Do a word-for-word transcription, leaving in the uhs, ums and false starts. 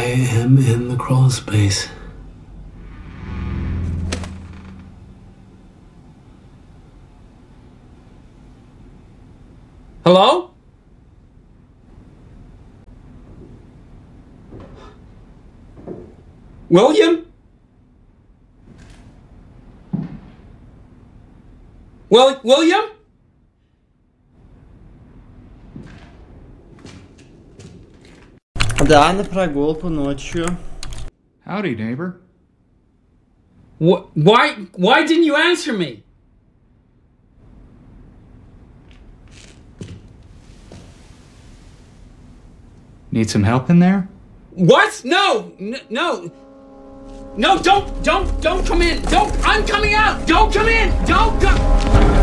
am in the crawl space. Hello? William? Will, William? Да, на прогулку ночью. Howdy, neighbor. Wh- why, why didn't you answer me? Need some help in there? What? No, N- no. No, don't, don't, don't come in. Don't, I'm coming out. Don't come in. Don't come.